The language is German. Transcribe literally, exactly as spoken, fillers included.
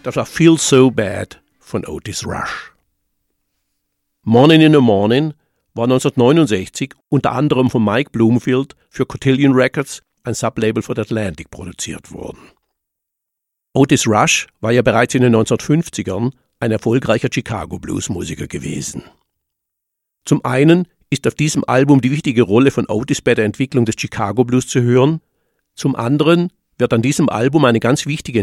Das war Feel So Bad von Otis Rush. Morning in the Morning war neunzehnhundertneunundsechzig unter anderem von Mike Bloomfield für Cotillion Records, ein Sublabel von Atlantic, produziert worden. Otis Rush war ja bereits in den neunzehnhundertfünfzigern ein erfolgreicher Chicago-Blues-Musiker gewesen. Zum einen ist auf diesem Album die wichtige Rolle von Otis bei der Entwicklung des Chicago Blues zu hören, zum anderen wird an diesem Album eine ganz wichtige